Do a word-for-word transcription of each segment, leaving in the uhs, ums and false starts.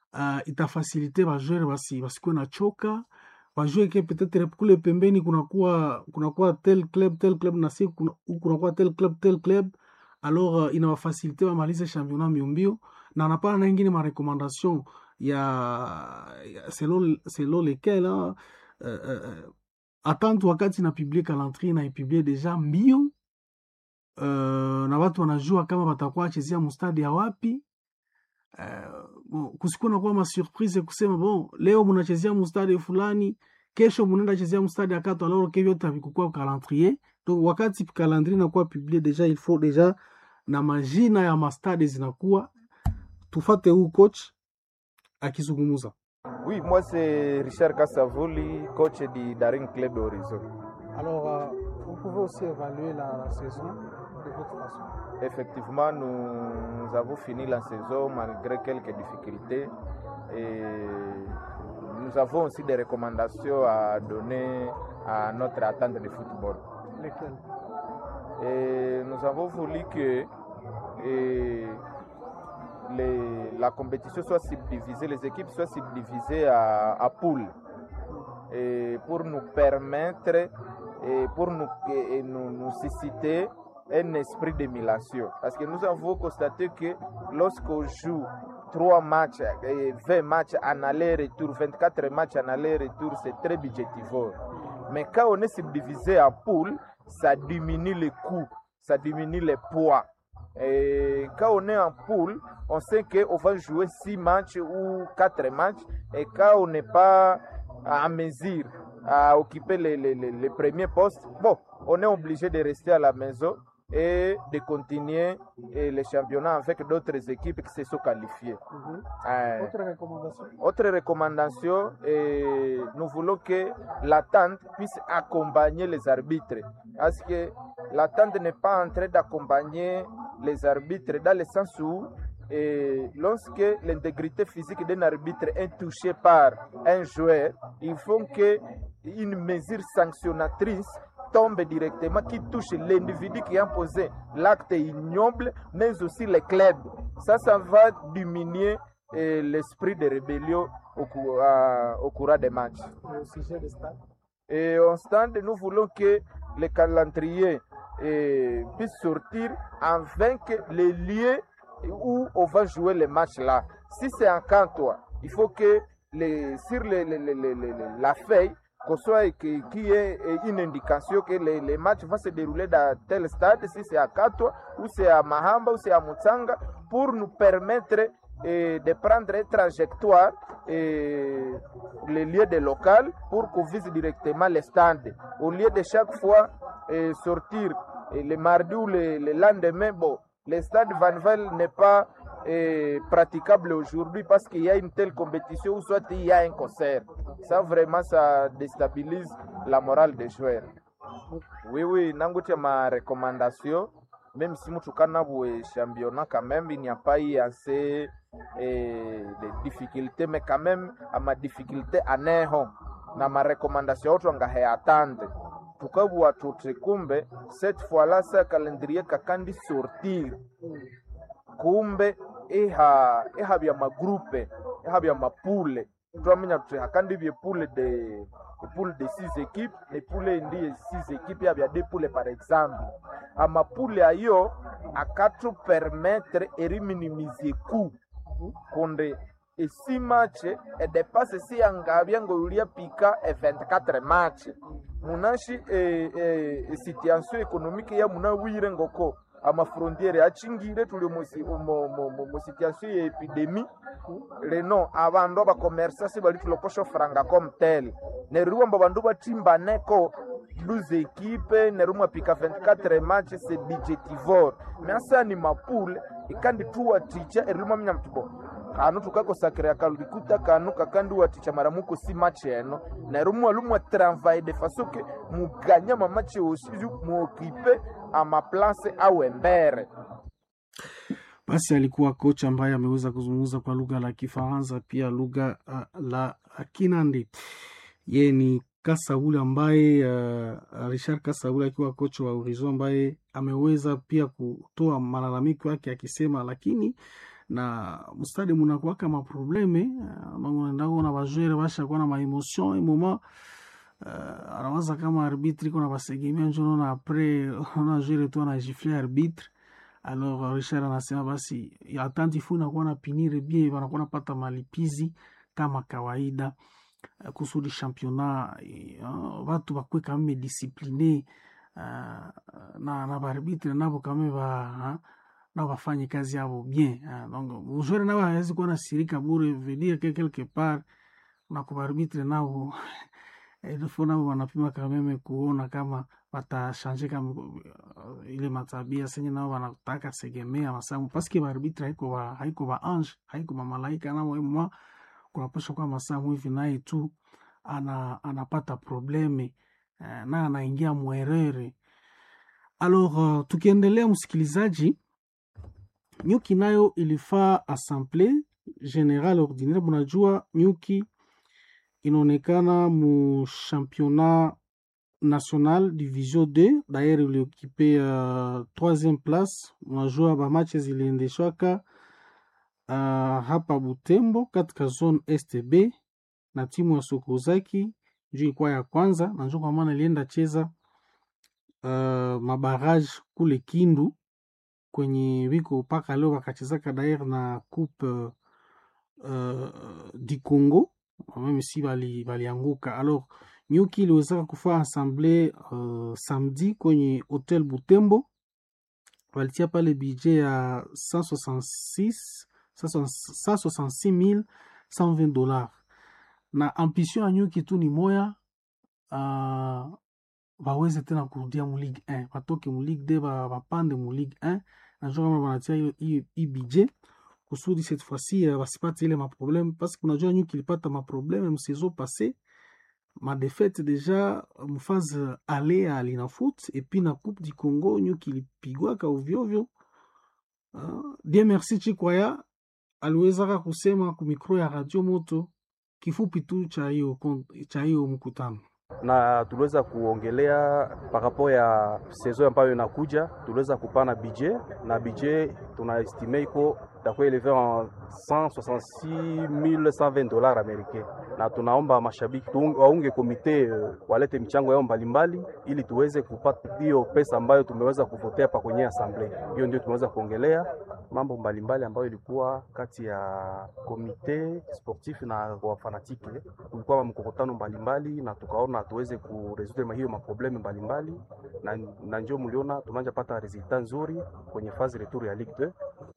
uh, itafasilite bajoueur basi basikuwe na choka, bajue ke peut-être kule pembeni kunakuwa kunakuwa tel club tel club na si kuna, kunakuwa tel club tel club, alors uh, inawafasilite bamalize championnat mbiombio, na napana na ingine ma recommandation ya, ya selon selon lesquels uh, uh, attendre wakati na publie calendrier na ipiblie deja mbio, uh, na watu wanajua kama batakuwa wachezea mustadi ya wapi. Uh, bon, kusikuwa na kuwa ma surprise kusema bon leo munachezea mustadi fulani, kesho munenda chezea mustadi ya kato, alors que vyote havikuwa calendrier. Donc wakati calendrier inakuwa publie deja, il faut deja na majina ya mastadi zinakuwa. Tufate huu coach akizungumuza. Oui, moi c'est Richard Kassavouli, coach du Daring Club d'Horizon. Alors, euh, vous pouvez aussi évaluer la, la saison de votre façon. Effectivement, nous, nous avons fini la saison malgré quelques difficultés et nous avons aussi des recommandations à donner à notre attente de football. Lesquelles? Et nous avons voulu que et, les, la compétition soit subdivisée, les équipes soient subdivisées à, à poules, et pour nous permettre et pour nous, et, et nous, nous susciter un esprit d'émulation. Parce que nous avons constaté que lorsqu'on joue trois matchs, vingt matchs en aller-retour, vingt-quatre matchs en aller-retour, c'est très budgétivore. Mais quand on est subdivisé en poules, ça diminue les coûts, ça diminue les poids. Et quand on est en poule, on sait qu'on va jouer six matchs ou quatre matchs. Et quand on n'est pas en mesure à occuper les, les, les, les premiers postes, bon, on est obligé de rester à la maison et de continuer et les championnats avec d'autres équipes qui se sont qualifiées. Mm-hmm. Euh, autre recommandation Autre recommandation, et nous voulons que l'attente puisse accompagner les arbitres. Parce que l'attente n'est pas en train d'accompagner les arbitres dans le sens où et lorsque l'intégrité physique d'un arbitre est touchée par un joueur, il faut qu'une mesure sanctionnatrice tombe directement qui touche l'individu qui a posé l'acte ignoble, mais aussi les clubs. Ça, ça va diminuer eh, l'esprit de rébellion au, euh, au cours des matchs. au sujet des stades. Et en stade, nous voulons que les calendriers eh, puissent sortir afin que les lieux où on va jouer les matchs là. Si c'est en Cantois, il faut que les, sur les, les, les, les, les, la feuille, qu'on soit qu'il y ait une indication que les, les matchs vont se dérouler dans tel stade, si c'est à Cantois, ou c'est à Mahamba, ou c'est à Mutsanga, pour nous permettre eh, de prendre une trajectoire et les lieux de local pour qu'on vise directement les stands. Au lieu de chaque fois eh, sortir eh, le mardi ou le, le lendemain, bon, le stade Vanvel n'est pas eh, praticable aujourd'hui parce qu'il y a une telle compétition ou soit il y a un concert. Ça vraiment, ça déstabilise la morale des joueurs. Oui, oui, nangotia ma recommandation, même si Moutoukana est championnat, quand même, il n'y a pas eu assez eh, de difficultés, mais quand même, à ma difficulté, à neho, na ma recommandation, autre on va attendre. Tukawa tutrikumbe cette fois-là ça calendrier kakandi sortir kumbe eha eha bya magroupe eha bya mapule twamenya tuti hakandi bya poule de poule de six équipes et poule ndi six équipes ya bya deux poules par exemple ama poule ayo akatu permettre eri minimiser coût konde et six matchs et dépasse si angabia ngolia pika et vingt-quatre matchs munashi e, e, e situation économique ya muna wire ngoko ama frontiere achingire tuli mu mu situation ya epidémie reno abandu ba commerce si bali tulokosho franga comme tel ne ruomba bandu batimba neko douze équipes ne rumwa pika vingt-quatre matchs c'est budgétivore mais asa ni mapoule ikandi tuwa ticha eruma mnyamtubo kanu tukako sakre akalikuta kanu kakandi waticha maramuko si match eno na rumu alumwa travail de façon que muganya ma match aussi mu occuper à ma place au embere. Basi alikuwa kocha ambaye ameweza kuzungumza kwa lugha la Kifaransa pia lugha uh, la Kinandi. Yeye ni Kasaule ambaye uh, Richard Kasaule akiwa kocha wa Horizon ambaye ameweza pia kutoa malalamiko yake akisema lakini na mstade munakuwa kama probleme uh, ndako na bajoueur basha kwa na ma emotion et moment uh, anawaza kama arbitre iko na basegemea njono na après on joueur tu na gifler arbitre. Alors Richard anasema basi attentif na kuwa na pinire bien wanakuwa napata malipizi kama kawaida uh, kusudi championnat uh, watu bakwe kama discipline uh, na na arbitre nabo kama ba uh, na bafanye kazi yao bien. Uh, donc mjoueur nao hawezi kuwa na sirika bure, veut dire que quelque part na kwa arbitre nao il faut nao wanapima kama kuona kama watashanje kama uh, ile matabia senye nao wanataka segemea masamu parce que arbitre haiko ba haiko ba ange haiko ba malaika nao mwa kunapaswa kwa masamu hivi naye tu ana anapata probleme uh, na anaingia muerere. Alors uh, tukiendelea msikilizaji, Nyuki nayo ilifaa assemblée générale ordinaire. Mnajua Nyuki inaonekana mu championnat national division deux, d'ailleurs il occupé uh, troisième place. Mnajua ba matches ziliendeshwaka uh, hapa Butembo katika zone S T B na timu ya Sokozaki juu kwa ya kwanza, na njoo kwa maana ilienda cheza uh, mabarage kule Kindu kwenye wiko paka leo wakachezaka dair na coupe uh, uh, du Congo, même si bali balianguka. Alors Nyuki iliweza kufanya assemblée uh, samedi kwenye hotel Butembo, walitia pale budget ya cent soixante-six mille cent vingt dollars, na ambition ya Nyuki tu ni moya uh, baweze tena kurudia mu Ligue un, batoke mu Ligue deux bapande mu Ligue un. Na njoo kama wanatia hii budget kusudi cette fois-ci uh, basipate ile ma problème, parce que unajua Nyuki ilipata ma problème mu saison passée, ma défaite déjà mu phase aller à Lina Foot et puis na Coupe du Congo Nyuki ilipigwa ka ovyo ovyo. Uh, Dieu merci Chikwaya aliweza kusema ku micro ya Radio Moto kifupi tu cha hiyo cha hiyo mkutano, na tuliweza kuongelea parapo ya saison ambayo inakuja. Tuliweza kupana budget na budget tunaestimate iko takuwa eleve en cent soixante-six mille cent vingt dollars américains, na tunaomba mashabiki waunge komite walete michango yao mbalimbali ili tuweze kupata hiyo pesa ambayo tumeweza kuvotea pa kwenye assemblee. Hiyo ndio tumeweza kuongelea mambo mbalimbali ambayo ilikuwa kati ya komite sportif na wafanatike. Kulikuwa mkutano mbalimbali na tukaona tuweze kuresoudre hiyo maprobleme mbalimbali, na, na njoo mliona tunaanza pata resultat nzuri kwenye phase retour ya Ligue deux.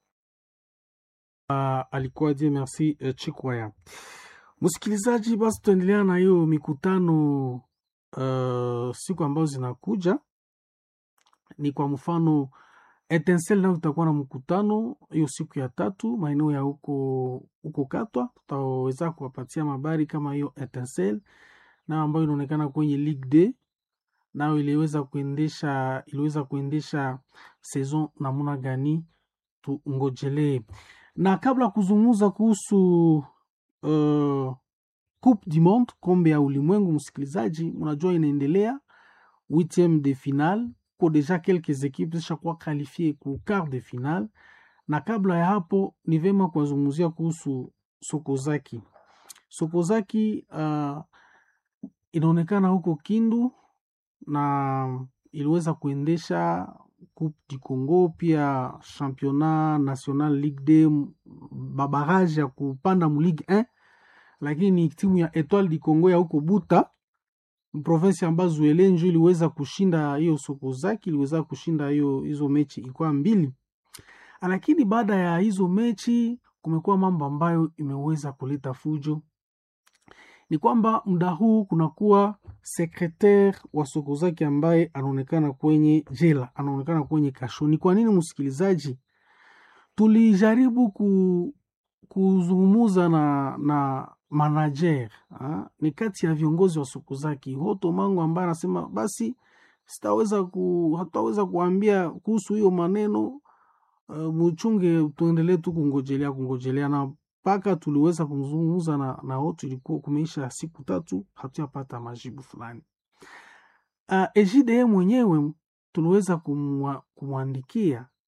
Uh, alikuwa Dieu merci uh, Chikwaya. Msikilizaji, basi tuendelea na hiyo mikutano uh, siku ambazo zinakuja. Ni kwa mfano Etincelle nao tutakuwa na mkutano hiyo siku ya tatu maeneo ya huko huko Katwa. Tutaweza kuwapatia habari kama hiyo Etincelle na ambayo inaonekana kwenye Ligue deux nao iliweza kuendesha iliweza kuendesha saison namuna gani, tungojelee. Na kabla kuzungumza kuhusu uh, Coupe du Monde, kombe ya ulimwengu, msikilizaji, mnajua inaendelea huitième de finale, kwa deja quelques équipes zishakuwa qualifiées ku quart de finale. Na kabla ya hapo ni vema kuzungumzia kuhusu Sokozaki. Sokozaki uh, inaonekana huko Kindu na iliweza kuendesha Coupe du Congo pia Championnat National Ligue deux, babarage ya kupanda mu Ligue un, lakini timu ya Etoile du Congo ya huko Buta province ya Mbazuele njo iliweza kushinda hiyo Sokozaki, iliweza kushinda hiyo hizo mechi ilikuwa mbili. Lakini baada ya hizo mechi kumekuwa mambo ambayo imeweza kuleta fujo. Ni kwamba muda huu kunakuwa secrétaire wa Sokozaki ambaye anaonekana kwenye jela, anaonekana kwenye kasho. Ni kwa nini msikilizaji? Tulijaribu ku, kuzungumuza na na manager, ha? Ni kati ya viongozi wa Sokozaki Hoto Mangu ambaye anasema basi sitaweza ku hataweza kuambia kuhusu hiyo maneno, uh, mchunge tuendelee tu kungojelea kungojelea, na paka tuliweza kumzungumza na na Hoto, ilikuwa kumeisha siku tatu hatuyapata majibu fulani. Uh, Ejide mwenyewe tuliweza kumwa, kumwandikia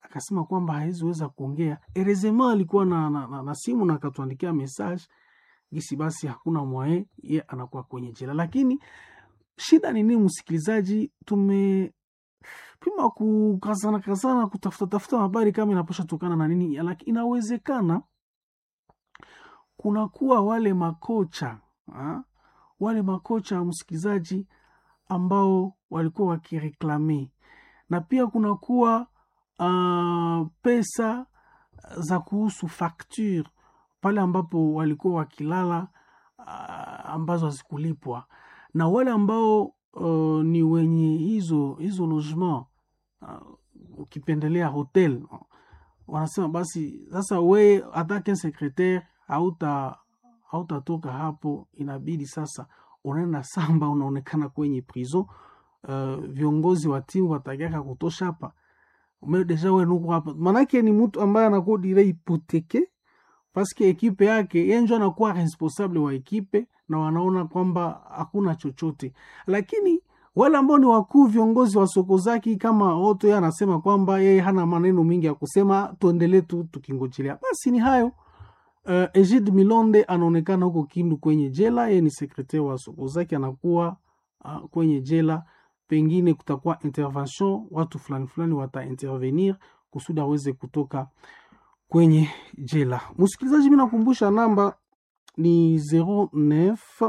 akasema kwamba haiziweza kuongea. Erezema alikuwa na, na, na, na simu na akatuandikia message gisi basi hakuna mwae ye anakuwa kwenye jela. Lakini shida ni nini msikilizaji? Tume pima kukazana kazana kutafuta tafuta habari kama inaposha tokana na nini, lakini inawezekana kunakuwa wale makocha ha? wale makocha msikilizaji ambao walikuwa wakireklame, na pia kunakuwa uh, pesa za kuhusu facture pale ambapo walikuwa wakilala uh, ambazo hazikulipwa, na wale ambao uh, ni wenye hizo hizo logement uh, ukipendelea hotel, wanasema basi sasa we atake secretaire hauta hautatoka hapo, inabidi sasa unaenda samba, unaonekana kwenye prison. Uh, viongozi wa timu watagaka kutosha hapa, ume deja wewe nuko hapa, manake ni mtu ambaye anakuwa dire hypothèque parce que ekipe yake yenjo anakuwa responsable wa ekipe, na wanaona kwamba hakuna chochote. Lakini wale ambao ni wakuu viongozi wa Sokozaki kama Otto, yeye anasema kwamba yeye hana maneno mingi ya kusema, tuendelee tu tukingojelea. Basi ni hayo. Uh, Egide Milonde anaonekana huko Kindu kwenye jela, yeye ni sekretari wa Sokozaki, anakuwa uh, kwenye jela. Pengine kutakuwa intervention, watu fulani fulani wata intervenir kusudi aweze kutoka kwenye jela. Msikilizaji, mimi nakumbusha namba ni zero neuf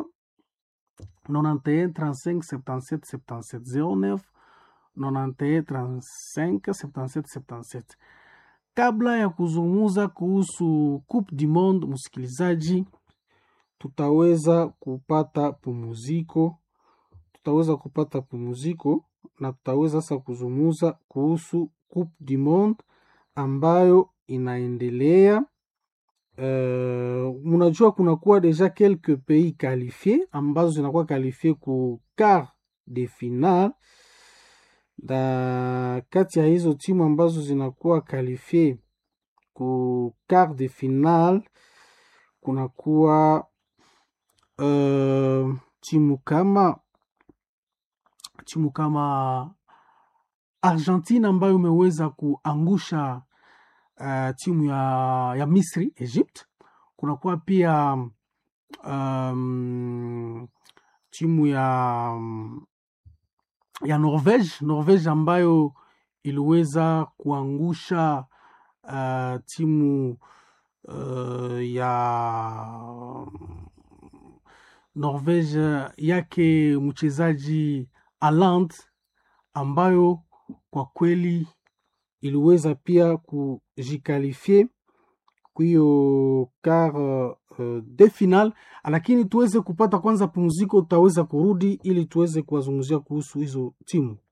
nonante un trente-cinq septantasept septantasept, zero neuf nonante un trente-cinq septantasept septantasept. Kabla ya kuzungumza kuhusu Coupe du Monde, msikilizaji, tutaweza kupata pumuziko, tutaweza kupata pumuziko na tutaweza sasa kuzungumza kuhusu Coupe du Monde ambayo inaendelea. Uh, mnajua kuna kuwa deja quelques pays qualifiés ambazo zinakuwa qualifiés ku quart de finale. Da kati ya hizo timu ambazo zinakuwa qualifié ku quart de finale kuna kuwa uh, timu kama timu kama Argentina ambayo imeweza kuangusha uh, timu ya, ya Misri, Egypt. Kuna kuwa pia um, timu ya ya Norvege, Norvege ambayo iliweza kuangusha uh, timu uh, ya Norvege yake mchezaji Haaland, ambayo kwa kweli iliweza pia kujikalifie kuyo quart uh, de final. Lakini tuweze kupata kwanza pumziko, tutaweza kurudi ili tuweze kuwazungumzia kuhusu hizo timu.